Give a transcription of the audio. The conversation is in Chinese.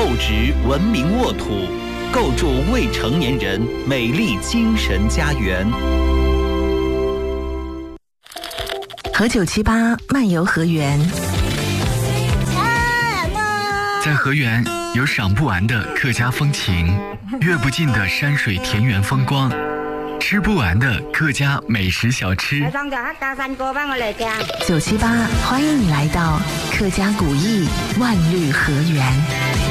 厚植文明沃土，构筑未成年人美丽精神家园。 和978漫游河源， 在河源有赏不完的客家风情，阅不尽的山水田园风光，吃不完的客家美食小吃。 978欢迎你来到客家古艺万绿河源。